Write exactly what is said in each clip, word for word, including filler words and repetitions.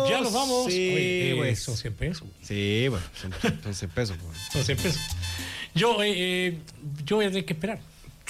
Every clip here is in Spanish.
Ya nos vamos. Sí, Oye, eh, pues. son cien pesos. Sí, bueno, son, son cien pesos. Pues. Son cien pesos. Yo, eh, eh, yo voy a tener que esperar.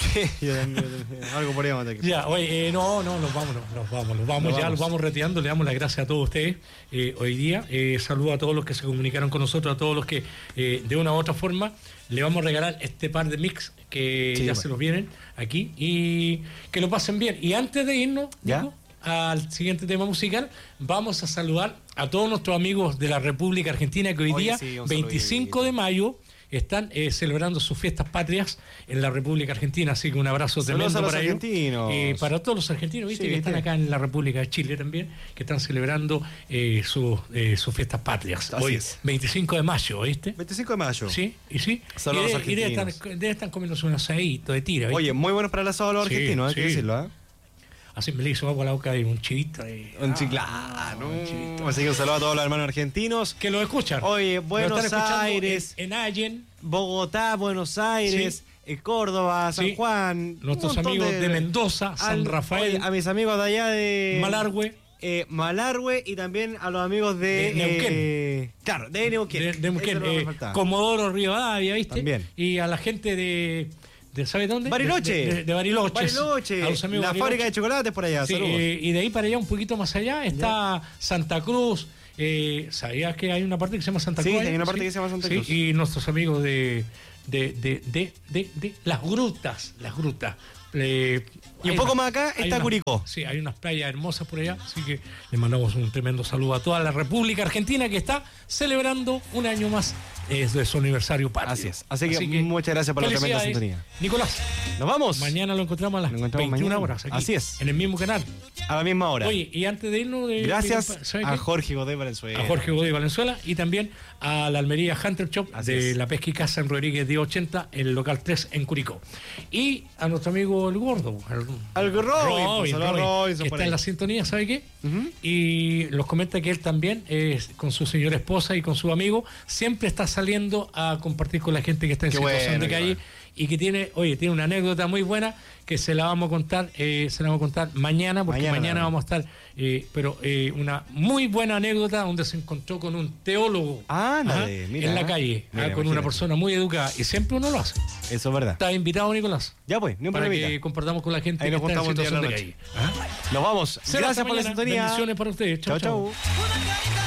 Yo también, yo también. Algo por ahí vamos a tener que Ya, oye, eh, no, no, nos vamos, nos, nos vamos, nos vamos, Nos ya vamos. los vamos retirando, le damos las gracias a todos ustedes eh, hoy día, eh, saludo a todos los que se comunicaron con nosotros, a todos los que eh, de una u otra forma le vamos a regalar este par de mix que Sí, ya bueno. se los vienen aquí y que lo pasen bien. Y antes de irnos, ¿Ya? Nico, al siguiente tema musical, vamos a saludar a todos nuestros amigos de la República Argentina que hoy Oye, día, sí, un veinticinco de mayo, están eh, celebrando sus fiestas patrias en la República Argentina, así que un abrazo Saludos tremendo a los para ellos. argentinos. Eh, para todos los argentinos, viste, Sí, que están viste. acá en la República de Chile también, que están celebrando eh, sus eh, sus fiestas patrias. Así Hoy, es. veinticinco de mayo, ¿viste? veinticinco de mayo. Sí, y sí. Saludos y a de- y deben argentinos. estar, deben estar comiéndose un asadito de tira, ¿viste? Oye, muy buenos para el asado los Sí, argentinos, hay que sí. decirlo, ¿eh? Así me le hizo agua a la boca de un chivito. eh. Un Ah, chiclano. un chivito. Así que un saludo a todos los hermanos argentinos. Que lo escuchan. Oye, Lo Buenos están escuchando Aires, En, en Allen, Bogotá, Buenos Aires, eh, Córdoba, San Sí. Juan. nuestros un montón amigos de, Mendoza, San al- Rafael, oye, a mis amigos de allá de Malargüe, eh, Malargüe y también a los amigos de, De Neuquén. eh, claro, de Neuquén. de, de Neuquén, Eso no me eh, faltaba. Comodoro Rivadavia, ¿viste? También. Y a la gente de, de ¿sabe dónde? Bariloche. De, de- de Bariloche. Bariloche, A los amigos la de Bariloche. fábrica de chocolates por allá. Sí, Saludos. eh, y de ahí para allá, un poquito más allá, está Santa Cruz. Eh, ¿Sabías que hay una parte que se llama Santa Sí, Cruz? hay ahí? una parte que se llama Santa Sí, Cruz. y nuestros amigos de, de, de, de, de, de las grutas, las grutas. Eh, Y un hay poco una- más acá hay está una- Curicó. Sí, hay unas playas hermosas por allá, así que le mandamos un tremendo saludo a toda la República Argentina que está celebrando un año más eh, de su aniversario patrio. Así es. Así que muchas gracias por la tremenda felicidades. sintonía. Nicolás, Nos vamos mañana lo encontramos a las Lo encontramos veintiuna mañana. horas aquí, Así es. en el mismo canal. a la misma hora. Oye, y antes de irnos, de, Gracias de- ¿sabe a qué? Jorge Godet Valenzuela. A Jorge Godoy Valenzuela y también a la Almería Hunter Shop Así de es. la Pesca y Caza en Rodríguez de ochenta, en el local tres en Curicó. Y a nuestro amigo el Gordo, al, Al Robin, pues, Robin, saludos a Robin, Robinson que por está en ahí. la sintonía, ¿sabe qué? Ujú. Y nos comenta que él también, eh, con su señora esposa y con su amigo, siempre está saliendo a compartir con la gente que está en Qué situación bueno, de qué calle bueno. y que tiene, oye, tiene una anécdota muy buena que se la vamos a contar, eh, se la vamos a contar mañana, porque Mañana, mañana, nada. vamos a estar, eh, pero eh, una muy buena anécdota donde se encontró con un teólogo Ándale, ajá, mira, en la calle, mira, ah, con una imagínate. persona muy educada, y siempre uno lo hace. Eso es verdad. Está invitado, Nicolás, Ya pues, ni un para problemita. que compartamos con la gente Ahí que nos está en juntamos un día situación a de la calle. noche. Ajá. Nos vamos. Será Gracias hasta por la mañana. sintonía. Bendiciones para ustedes. Chau, Chau, chau. chau. Una caída